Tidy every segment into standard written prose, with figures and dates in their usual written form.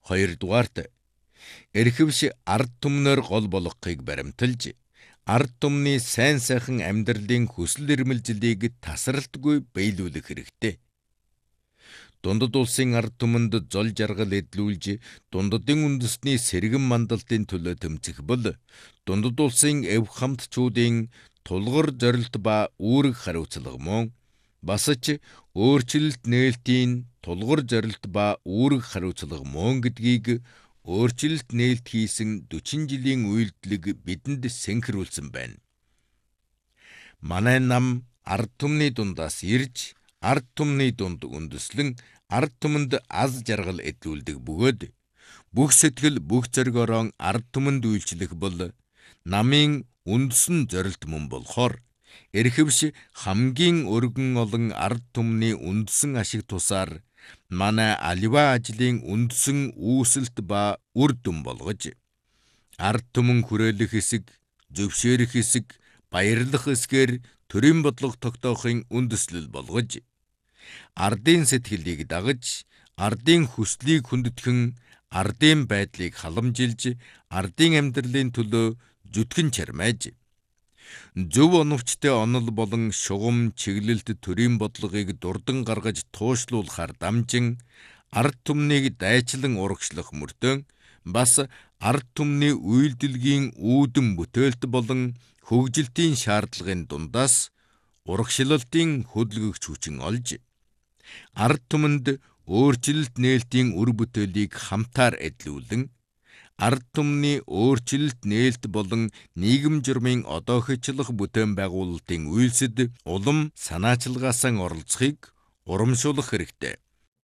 Хоёрдугаарт эрхэвш ард түмнээр гол болгохыг баримталж, ард түмний сайн сайхан амьдралын хүсэл эрмэлзлийг тасралтгүй биелүүлэх хэрэгтэй. Дундад улсын ард түмэнд зол жаргал эдлүүлж, дундадын үндэсний сэргэн мандалтын төлөө тэмцэх бол дундад улсын эв хамтчуудын тулгуур зорилт ба үүрэг хариуцлага мөн бас ч өөрчлөлт нээлтийн тулгуур зорилт ба үүрэг хариуцлага мөн гэдгийг өөрчлөлт нээлт хийсэн 40 жилийн үйлдэлэг бидэнд сэнхруулсан байна. Манай нам ард түмний дундаас ирж, ард түмний дунд үндэслэн, ард түмэнд аз жаргал эдлүүлдэг бөгөөд бүх сэтгэл бүх зоригоор ард түмэнд үйлчлэх бол намын үндэсэн зорилт мөн болохоор эрхэвш хамгийн өргөн олон ард түмний үндэсэн ашиг тусаар манай аливаа ажлын үндэсэн үүсэлт ба үр дүн болгож ард түмэн хүрээлэх хэсэг, зөвшөөрөх хэсэг, баярлах хэсгээр төрийн бодлого тогтоохын үндэслэл болгож ардын сэтгэлийг дагаж, ардын хүслийг хүндэтгэн, ардын байдлыг халамжилж, ардын амьдралын төлөө зүтгэн чармайж, зөв оновчтой онол болон шугам чиглэлт төрийн бодлогыг дурдан гаргаж туушлуулахаар дамжин, ард түмнийг дайчлан урагшлах мөртөө бас ард түмний үйлдэлгийн үүдэн бүтээлт болон хөгжилтийн шаардлагын дундаас урагшлалтын хөдөлгөгч хүчин олж, ард түмэнд өөрчлөлт нээлтийн үр бүтээлийг хамтаар эдлүүлэн, ард түмний өөрчлөлт нээлт болон нийгэм журмын одоохичлох бүтээн байгуулалтын үйлсэд улам санаачилгаасан оролцохыг урамшуулах хэрэгтэй.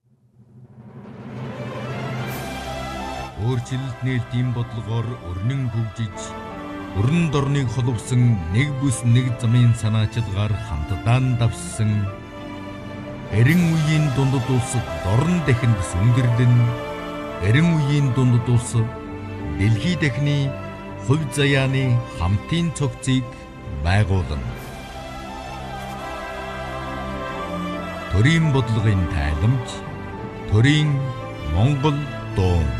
Өөрчлөлт нээлтийн бодлогоор өрнөн хөгжиж, өрн дорныг холбосон нэг бүс нэг замын санаачилгаар хамтдаа давссан эрен үеийн дундад улс дорн дахинд сүнгэрлэн, эрен үеийн дундад улс дэлхий дахины хувь заяаны хамтын цогцыг байгуулна. Төрийн бодлогын тайламж, төрийн Монгол дуун.